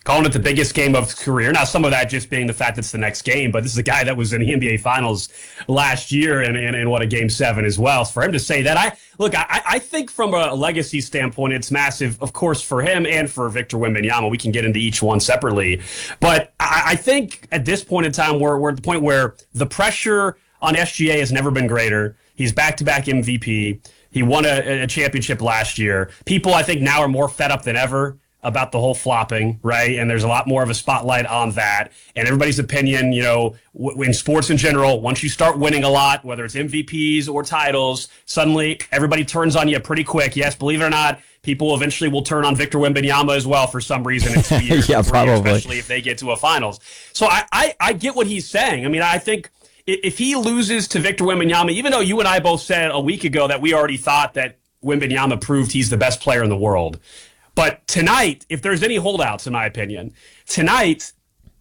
calling it the biggest game of his career. Now, some of that just being the fact that it's the next game, but this is a guy that was in the NBA Finals last year and what a Game 7 as well. So for him to say that, I think from a legacy standpoint, it's massive, of course, for him and for Victor Wembanyama. We can get into each one separately. But I think at this point in time, we're at the point where the pressure on SGA has never been greater. He's back-to-back MVP. He won a championship last year. People, I think, now are more fed up than ever about the whole flopping, right? And there's a lot more of a spotlight on that. And everybody's opinion, in sports in general, once you start winning a lot, whether it's MVPs or titles, suddenly everybody turns on you pretty quick. Yes, believe it or not, people eventually will turn on Victor Wembanyama as well for some reason in 2 years. Yeah, probably. Especially if they get to a finals. So I get what he's saying. I mean, I think if he loses to Victor Wembanyama, even though you and I both said a week ago that we already thought that Wembanyama proved he's the best player in the world. But tonight, if there's any holdouts, in my opinion, tonight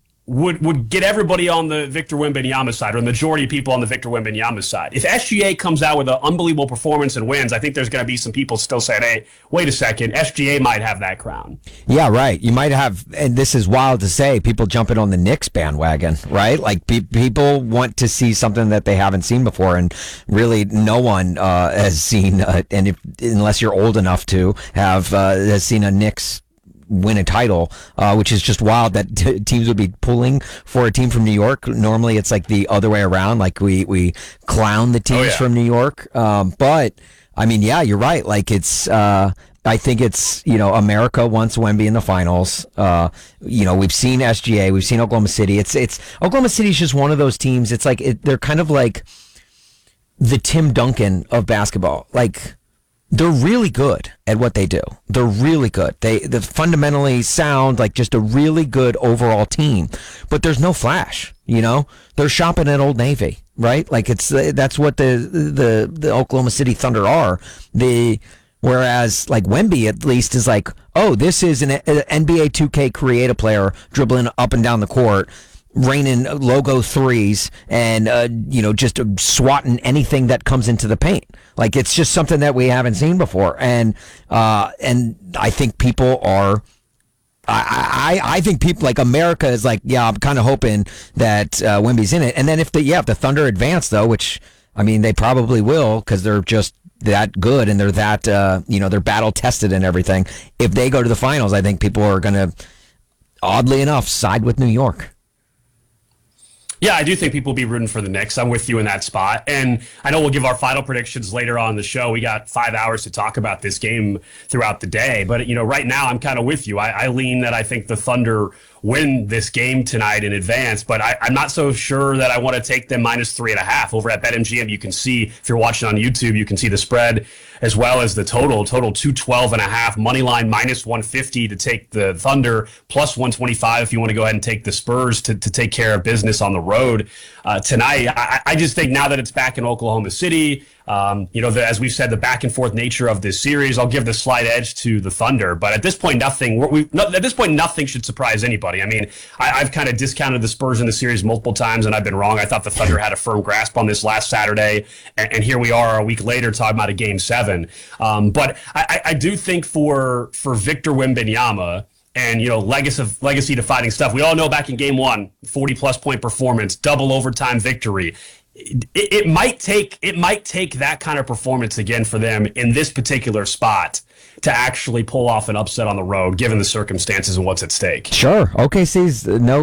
would get everybody on the Victor Wembanyama side, or the majority of people on the Victor Wembanyama side. If SGA comes out with an unbelievable performance and wins, I think there's going to be some people still saying, hey, wait a second, SGA might have that crown. Yeah, right. You might have, and this is wild to say, people jumping on the Knicks bandwagon, right? Like people want to see something that they haven't seen before, and really no one has seen, unless you're old enough to have, has seen a Knicks win a title, which is just wild that teams would be pulling for a team from New York. Normally it's like the other way around, like we clown the teams from New York. But I mean, yeah, you're right. Like it's, I think it's, America wants Wemby in the finals. We've seen SGA, we've seen Oklahoma City. It's Oklahoma City's just one of those teams. It's like, they're kind of like the Tim Duncan of basketball. Like, they're really good at what they do. They're really good. They're fundamentally sound, like just a really good overall team. But there's no flash, They're shopping at Old Navy, right? Like that's what the Oklahoma City Thunder are. Whereas like Wemby at least is like, oh, this is an NBA 2K creative player dribbling up and down the court, raining logo threes, and just swatting anything that comes into the paint. Like it's just something that we haven't seen before, and I think people are. I think people like America is like, yeah, I'm kind of hoping that Wemby's in it, and then if the Thunder advance though, which I mean they probably will because they're just that good and they're that they're battle tested and everything. If they go to the finals, I think people are going to, oddly enough, side with New York. Yeah, I do think people will be rooting for the Knicks. I'm with you in that spot. And I know we'll give our final predictions later on in the show. We got 5 hours to talk about this game throughout the day. But, right now I'm kind of with you. I lean that I think the Thunder win this game tonight in advance, but I'm not so sure that I want to take them -3.5. Over at BetMGM, you can see, if you're watching on YouTube, you can see the spread as well as the total 212.5, money line -150 to take the Thunder, +125 if you want to go ahead and take the Spurs to take care of business on the road tonight. I just think now that it's back in Oklahoma City, as we've said, the back and forth nature of this series, I'll give the slight edge to the Thunder. But at this point, nothing should surprise anybody. I mean, I've kind of discounted the Spurs in the series multiple times, and I've been wrong. I thought the Thunder had a firm grasp on this last Saturday, and here we are a week later talking about a Game 7. But I do think for Victor Wembanyama, and legacy defining stuff. We all know back in Game 1, 40+ point performance, double overtime victory. It might take that kind of performance again for them in this particular spot to actually pull off an upset on the road, given the circumstances and what's at stake. Sure, OKC's no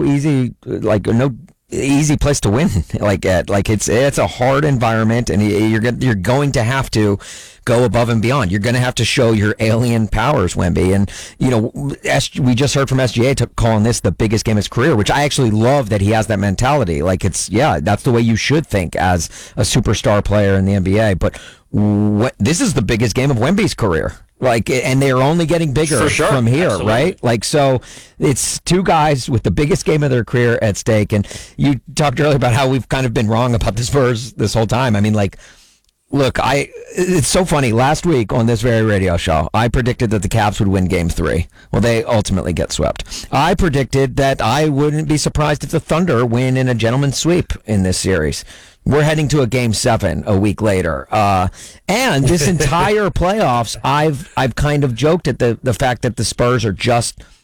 easy place to win. It's a hard environment, and you're going to have to go above and beyond. You're going to have to show your alien powers, Wemby. And we just heard from SGA calling this the biggest game of his career, which I actually love that he has that mentality. Like that's the way you should think as a superstar player in the NBA. But this is the biggest game of Wemby's career. And they're only getting bigger from here, absolutely. Right? So it's two guys with the biggest game of their career at stake. And you talked earlier about how we've kind of been wrong about the Spurs this whole time. I mean, look, it's so funny. Last week on this very radio show, I predicted that the Cavs would win Game 3. Well, they ultimately get swept. I predicted that I wouldn't be surprised if the Thunder win in a gentleman's sweep in this series. We're heading to a Game 7 a week later. And this entire playoffs, I've kind of joked at the fact that the Spurs are just